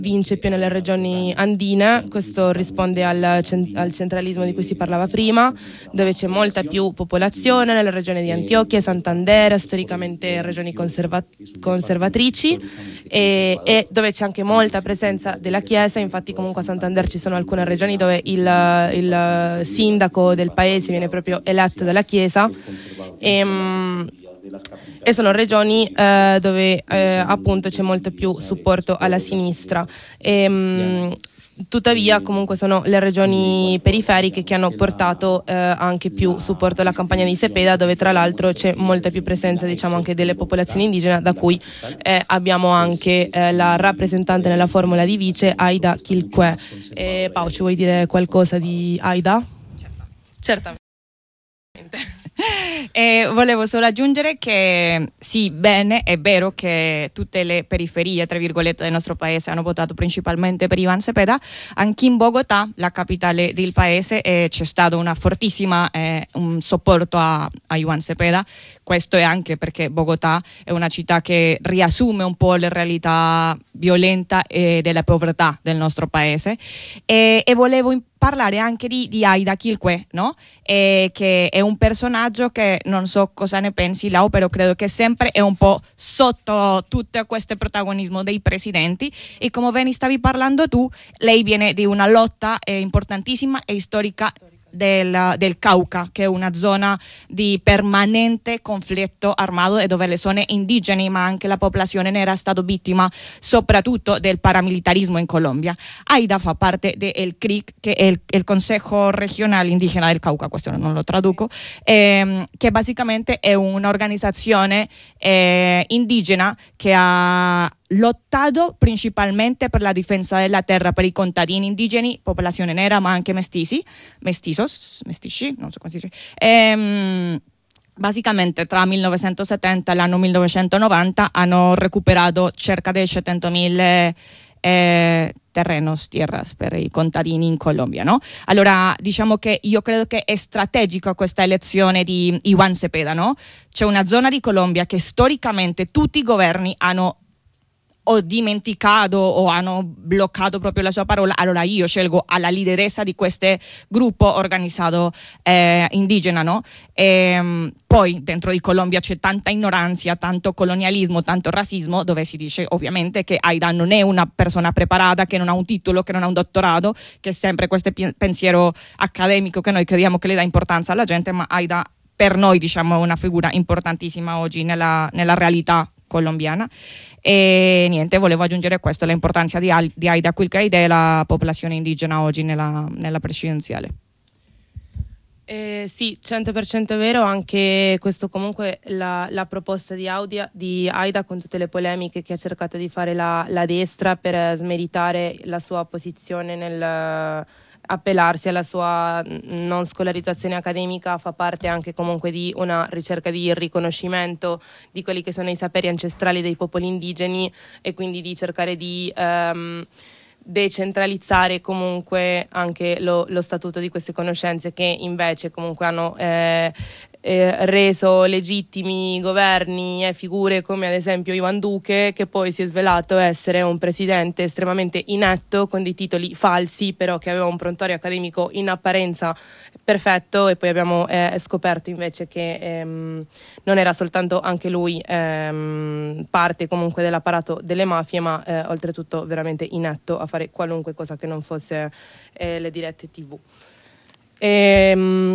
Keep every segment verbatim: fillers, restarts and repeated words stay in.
vince più nelle regioni andine. Questo risponde al, cent- al centralismo di cui si parlava prima, dove c'è molta più popolazione, nelle regioni di Antioquia e Santander, storicamente regioni conserva- conservatrici, e, e dove c'è anche molta presenza della Chiesa. Infatti comunque a Santander ci sono alcune regioni dove il, il sindaco del paese viene proprio eletto dalla Chiesa, e, e sono regioni eh, dove eh, appunto c'è molto più supporto alla sinistra. E, mh, tuttavia comunque sono le regioni periferiche che hanno portato eh, anche più supporto alla campagna di Cepeda, dove tra l'altro c'è molta più presenza, diciamo, anche delle popolazioni indigene, da cui eh, abbiamo anche eh, la rappresentante nella formula di vice, Aida Quilqué. Eh, Pau, ci vuoi dire qualcosa di Aida? Certamente. E volevo solo aggiungere che sì, bene, è vero che tutte le periferie, tra virgolette, del nostro paese hanno votato principalmente per Iván Cepeda. Anche in Bogotà, la capitale del paese, eh, c'è stato una fortissima eh, un supporto a, a Iván Cepeda. Questo è anche perché Bogotà è una città che riassume un po' la realtà violenta e della povertà del nostro paese, e, e volevo parlare anche di, di Aida Quilqué, no? E che è un personaggio che non so cosa ne pensi, Lau, però credo che sempre è un po' sotto tutto questo protagonismo dei presidenti, e come ve ne stavi parlando tu, lei viene di una lotta eh, importantissima e storica Del, del Cauca, che è una zona di permanente conflitto armato e dove le zone indigene ma anche la popolazione nera è stata vittima soprattutto del paramilitarismo in Colombia. Aida fa parte del C R I C, che è il, il Consejo Regional Indígena del Cauca, questo non lo traduco, ehm, che basicamente è un'organizzazione eh, indigena che ha lottato principalmente per la difesa della terra per i contadini indigeni, popolazione nera ma anche mestizi, mestizos, mestici, non so come si dice. Ehm, basicamente tra millenovecentosettanta e l'anno millenovecentonovanta hanno recuperato circa di settantamila eh, terrenos, tierras per i contadini in Colombia, no? Allora diciamo che io credo che è strategico questa elezione di Iván Cepeda, no? C'è una zona di Colombia che storicamente tutti i governi hanno o dimenticato o hanno bloccato proprio la sua parola. Allora io scelgo alla lideressa di questo gruppo organizzato eh, indigena, no? E, poi dentro di Colombia c'è tanta ignoranza, tanto colonialismo, tanto razzismo, dove si dice ovviamente che Aida non è una persona preparata, che non ha un titolo, che non ha un dottorato, che è sempre questo pensiero accademico che noi crediamo che le dà importanza alla gente, ma Aida per noi, diciamo, è una figura importantissima oggi nella, nella realtà colombiana. E niente, volevo aggiungere questo, l'importanza di, Al- di Aida Quilqué e della popolazione indigena oggi nella, nella presidenziale. Eh, sì, cento per cento è vero. Anche questo comunque la, la proposta di, Audia, di Aida, con tutte le polemiche che ha cercato di fare la, la destra per smeritare la sua posizione nel appellarsi alla sua non scolarizzazione accademica, fa parte anche comunque di una ricerca di riconoscimento di quelli che sono i saperi ancestrali dei popoli indigeni, e quindi di cercare di ehm, decentralizzare comunque anche lo, lo statuto di queste conoscenze, che invece comunque hanno eh, eh, reso legittimi governi e figure come ad esempio Iván Duque, che poi si è svelato essere un presidente estremamente inetto, con dei titoli falsi, però che aveva un prontuario accademico in apparenza perfetto, e poi abbiamo eh, scoperto invece che ehm, non era soltanto anche lui ehm, parte comunque dell'apparato delle mafie, ma eh, oltretutto veramente inetto a fare qualunque cosa che non fosse eh, le dirette tivù. Ehm,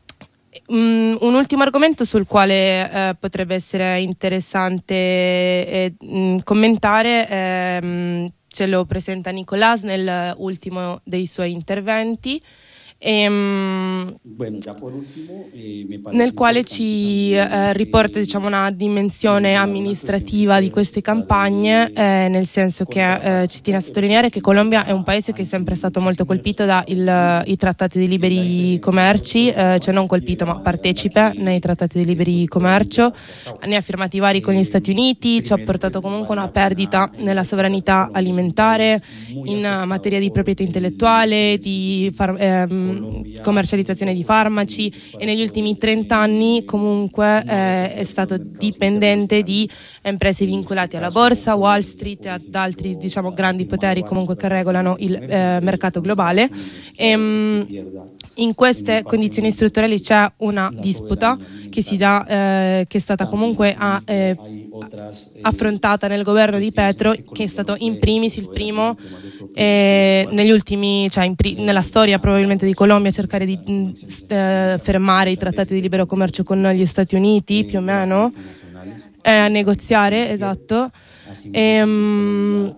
Um, un ultimo argomento sul quale eh, potrebbe essere interessante eh, mh, commentare eh, ce lo presenta Nicolás nell'ultimo dei suoi interventi, e, um, bueno, ya por último, eh, me nel quale ci eh, riporta, diciamo, una dimensione amministrativa di queste campagne, eh, nel senso che eh, ci tiene a sottolineare che Colombia è un paese che è sempre stato molto colpito dai trattati di liberi commerci, eh, cioè non colpito ma partecipe nei trattati di liberi commercio, ne ha firmati vari con gli Stati Uniti, ci ha portato comunque una perdita nella sovranità alimentare, in materia di proprietà intellettuale, di far, ehm, ehm, commercializzazione di farmaci e negli ultimi trenta anni comunque eh, è stato dipendente di imprese vincolate alla borsa, Wall Street e ad altri diciamo grandi poteri comunque che regolano il eh, mercato globale. E, mh, in queste condizioni strutturali c'è una disputa che si dà eh, che è stata comunque a, eh, affrontata nel governo di Petro, che è stato in primis il primo eh, negli ultimi, cioè in pri- nella storia probabilmente di Colombia, a cercare di mh, eh, fermare i trattati di libero commercio con gli Stati Uniti, più o meno, eh, a negoziare, esatto. E, mh,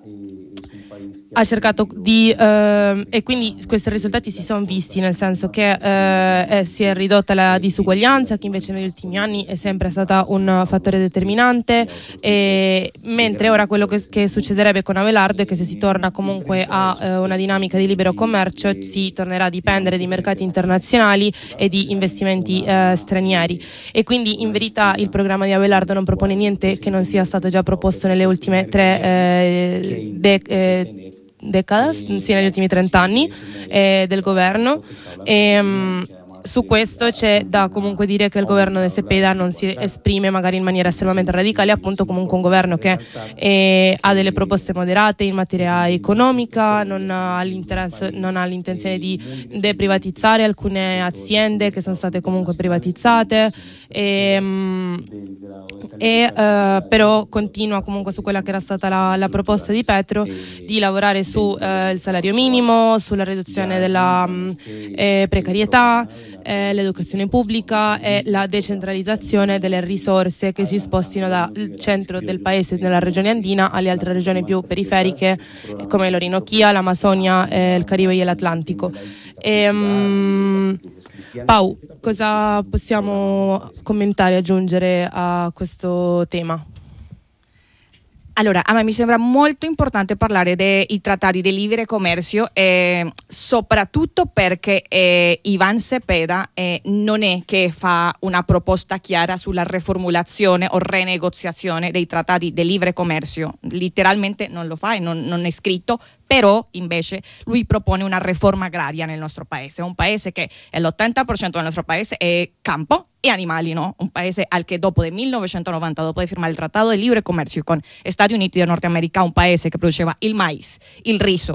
ha cercato di eh, e quindi questi risultati si sono visti, nel senso che eh, eh, si è ridotta la disuguaglianza, che invece negli ultimi anni è sempre stata un fattore determinante, e, mentre ora quello che, che succederebbe con Abelardo è che se si torna comunque a eh, una dinamica di libero commercio si tornerà a dipendere di mercati internazionali e di investimenti eh, stranieri, e quindi in verità il programma di Abelardo non propone niente che non sia stato già proposto nelle ultime tre eh, de- eh, Decadas, sì, negli ultimi trenta anni eh, del governo. E, um, su questo c'è da comunque dire che il governo di Cepeda non si esprime magari in maniera estremamente radicale, appunto comunque un governo che eh, ha delle proposte moderate in materia economica, non ha, non ha l'intenzione di deprivatizzare alcune aziende che sono state comunque privatizzate, e, um, e uh, però continua comunque su quella che era stata la, la proposta di Petro di lavorare sul uh, salario minimo, sulla riduzione della um, eh, precarietà, eh, l'educazione pubblica e la decentralizzazione delle risorse che si spostino dal centro del paese, nella regione andina, alle altre regioni più periferiche come l'Orinochia, l'Amazzonia, eh, il Caribe e l'Atlantico. E, um, Pau, cosa possiamo commentare e aggiungere a questo tema? Allora, a me mi sembra molto importante parlare dei trattati di libero commercio, eh, soprattutto perché eh, Iván Cepeda eh, non è che fa una proposta chiara sulla riformulazione o renegoziazione dei trattati di libero commercio, letteralmente non lo fa e non, non è scritto, però invece lui propone una riforma agraria nel nostro paese, un paese che l'ottanta per cento del nostro paese è campo e animali, no? Un paese al che dopo del millenovecentonovanta, dopo di firmare il trattato di libero commercio con Stati Uniti di Nord America, un paese che produceva il mais, il riso,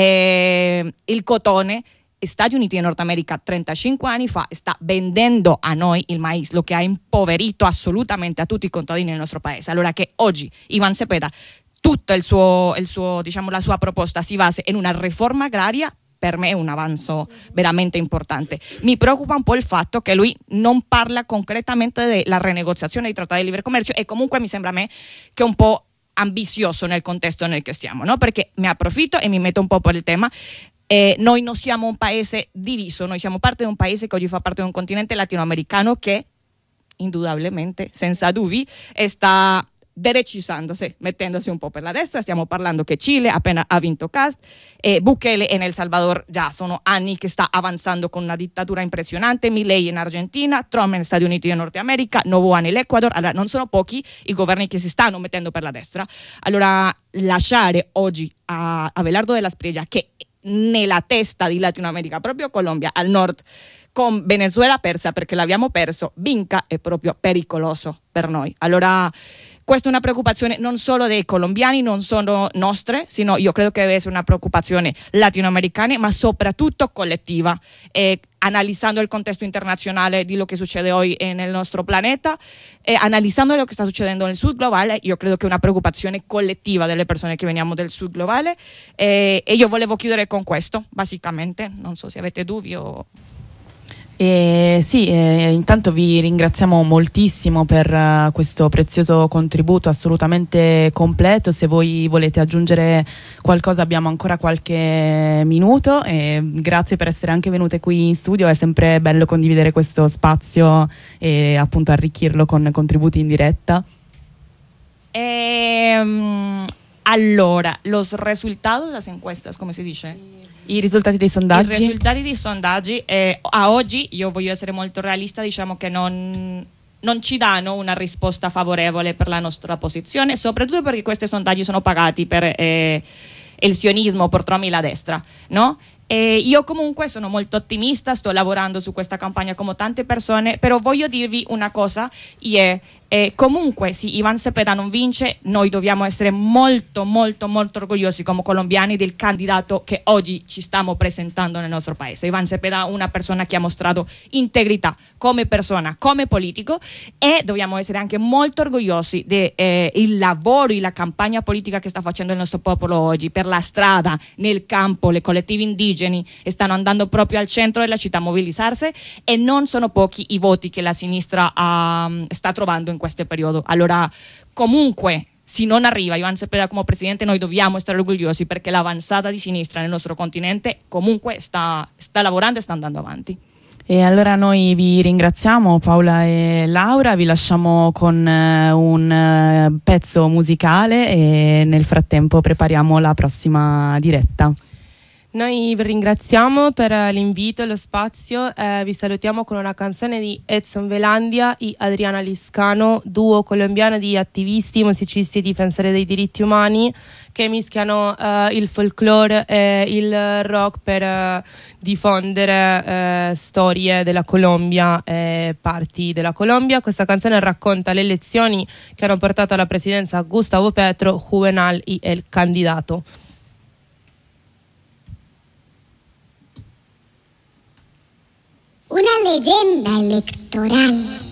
eh, il cotone, Stati Uniti di Nord America trentacinque anni fa sta vendendo a noi il mais, lo che ha impoverito assolutamente a tutti i contadini del nostro paese. Allora che oggi Iván Cepeda, tutto il suo, il suo, diciamo, la sua proposta si basa in una riforma agraria, per me è un avanzo veramente importante. Mi preoccupa un po' il fatto che lui non parla concretamente della rinegoziazione dei trattati di libero commercio, e comunque mi sembra a me che è un po' ambizioso nel contesto nel che stiamo, no? Perché mi approfitto e mi metto un po' per il tema. Eh, noi non siamo un paese diviso, noi siamo parte di un paese che oggi fa parte di un continente latinoamericano che indubbiamente, senza dubbi, sta derechizándose, mettendosi un po' per la destra. Stiamo parlando che Cile appena ha vinto Cast, e Bukele in El Salvador già sono anni che sta avanzando con una dittatura impressionante, Milei in Argentina, Trump negli Stati Uniti di Nord America, Noboa nell'Ecuador. Allora non sono pochi i governi che si stanno mettendo per la destra. Allora lasciare oggi a Abelardo de la Espriella, che nella testa di Latino America, proprio Colombia al nord, con Venezuela persa perché l'abbiamo perso, vinca, è proprio pericoloso per noi. Allora questa è una preoccupazione non solo dei colombiani, non solo nostre, sino io credo che deve essere una preoccupazione latinoamericana, ma soprattutto collettiva, e analizzando il contesto internazionale di lo che succede oggi nel nostro pianeta, e analizzando lo che sta succedendo nel sud globale. Io credo che è una preoccupazione collettiva delle persone che veniamo del sud globale, e, e io volevo chiudere con questo, basicamente. Non so se avete dubbi o... Eh, sì, eh, intanto vi ringraziamo moltissimo per uh, questo prezioso contributo assolutamente completo. Se voi volete aggiungere qualcosa abbiamo ancora qualche minuto, e grazie per essere anche venute qui in studio, è sempre bello condividere questo spazio e appunto arricchirlo con contributi in diretta. Ehm, allora, los resultados de las encuestas, come si dice? I risultati dei sondaggi? I risultati dei sondaggi eh, a oggi, io voglio essere molto realista, diciamo che non, non ci danno una risposta favorevole per la nostra posizione, soprattutto perché questi sondaggi sono pagati per eh, il sionismo, per Trump e la destra, no? E io comunque sono molto ottimista, sto lavorando su questa campagna come tante persone, però voglio dirvi una cosa, è E comunque se Ivan Cepeda non vince, noi dobbiamo essere molto molto molto orgogliosi come colombiani del candidato che oggi ci stiamo presentando nel nostro paese. Ivan Cepeda è una persona che ha mostrato integrità come persona, come politico, e dobbiamo essere anche molto orgogliosi del eh, lavoro e la campagna politica che sta facendo il nostro popolo oggi, per la strada, nel campo, le collettivi indigeni stanno andando proprio al centro della città a mobilizzarsi, e non sono pochi i voti che la sinistra uh, sta trovando in questo periodo. Allora, comunque, se non arriva Ivan Cepeda come presidente, noi dobbiamo stare orgogliosi, perché l'avanzata di sinistra nel nostro continente comunque sta, sta lavorando e sta andando avanti. E allora noi vi ringraziamo, Paola e Laura, vi lasciamo con eh, un eh, pezzo musicale e nel frattempo prepariamo la prossima diretta. Noi vi ringraziamo per l'invito e lo spazio, eh, vi salutiamo con una canzone di Edson Velandia e Adriana Liscano, duo colombiano di attivisti, musicisti e difensori dei diritti umani che mischiano eh, il folklore e il rock per eh, diffondere eh, storie della Colombia e parti della Colombia. Questa canzone racconta le elezioni che hanno portato alla presidenza Gustavo Petro, Juvenal e El Candidato. Una leyenda electoral.